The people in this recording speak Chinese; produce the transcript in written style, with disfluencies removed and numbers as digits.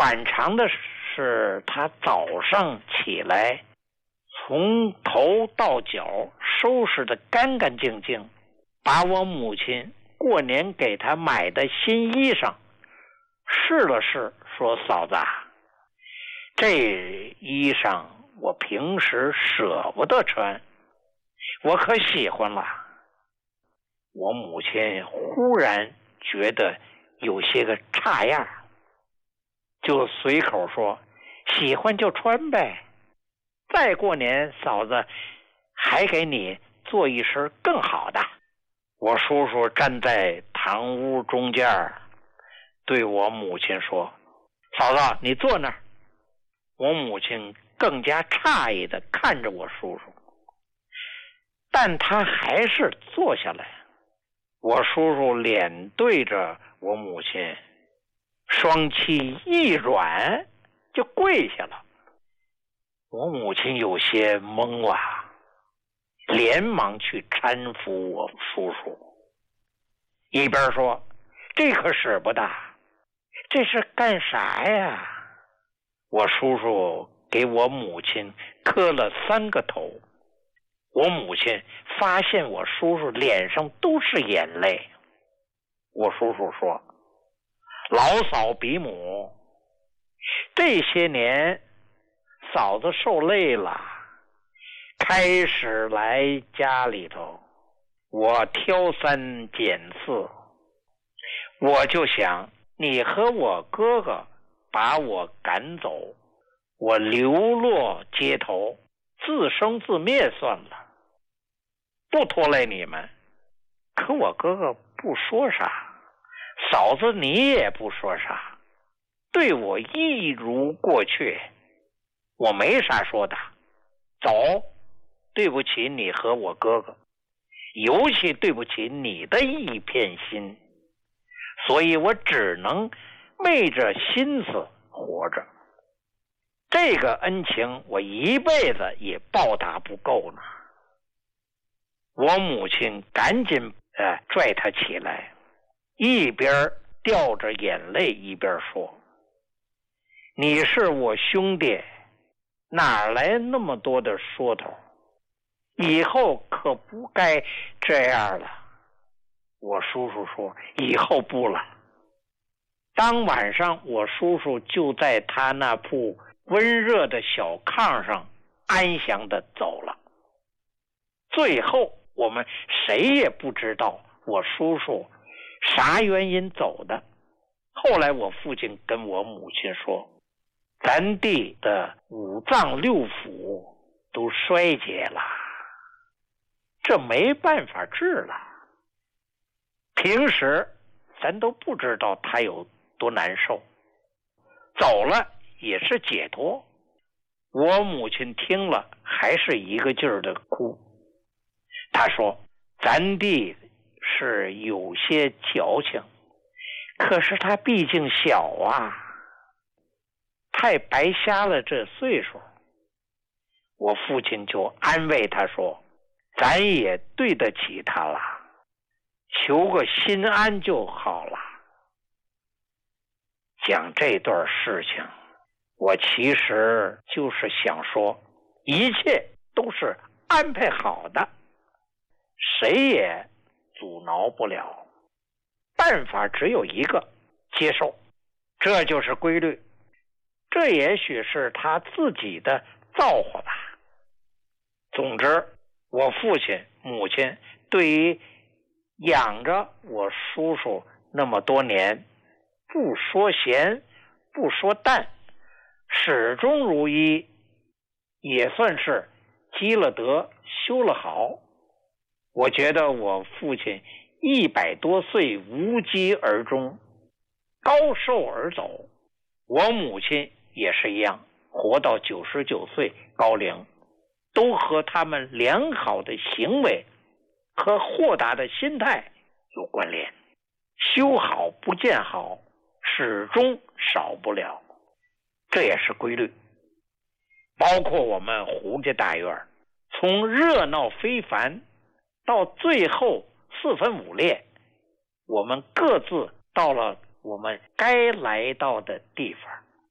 反常的是，他早上起来，从头到脚收拾得干干净净，把我母亲过年给他买的新衣裳试了试，说：“嫂子，这衣裳我平时舍不得穿，我可喜欢了。”我母亲忽然觉得有些个差样，就随口说：“喜欢就穿呗，再过年嫂子还给你做一身更好的。”我叔叔站在堂屋中间，对我母亲说：“嫂子，你坐那儿。”我母亲更加诧异地看着我叔叔，但他还是坐下来。我叔叔脸对着我母亲，双膝一软就跪下了。我母亲有些懵了，连忙去搀扶我叔叔，一边说：“这可使不得，这是干啥呀？”我叔叔给我母亲磕了3个头。我母亲发现我叔叔脸上都是眼泪。我叔叔说：“老嫂比母，这些年嫂子受累了，开始来家里头，我挑3拣4，我就想你和我哥哥把我赶走，我流落街头，自生自灭算了，不拖累你们。可我哥哥不说啥，嫂子你也不说啥，对我一如过去，我没啥说的。走，对不起你和我哥哥，尤其对不起你的一片心，所以我只能昧着心思活着。这个恩情我一辈子也报答不够呢。”我母亲赶紧拽他起来，一边掉着眼泪一边说：“你是我兄弟，哪来那么多的说头？以后可不该这样了。”我叔叔说：“以后不了。”当晚上，我叔叔就在他那铺温热的小炕上安详地走了。最后我们谁也不知道我叔叔啥原因走的。后来我父亲跟我母亲说，咱地的5脏6腑都衰竭了，这没办法治了。平时咱都不知道他有多难受，走了也是解脱。我母亲听了还是一个劲儿的哭。她说，咱弟是有些矫情，可是他毕竟小啊，太白瞎了这岁数。我父亲就安慰他说，咱也对得起他了，求个心安就好了。讲这段事情，我其实就是想说，一切都是安排好的，谁也阻挠不了，办法只有一个，接受，这就是规律。这也许是他自己的造化吧。总之，我父亲母亲对于养着我叔叔那么多年，不说咸不说淡，始终如一，也算是积了德修了好。我觉得我父亲100多岁无疾而终，高寿而走，我母亲也是一样，活到99岁高龄，都和他们良好的行为和豁达的心态有关联。修好不见好，始终少不了，这也是规律。包括我们胡家大院，从热闹非凡到最后4分5裂，我们各自到了我们该来到的地方。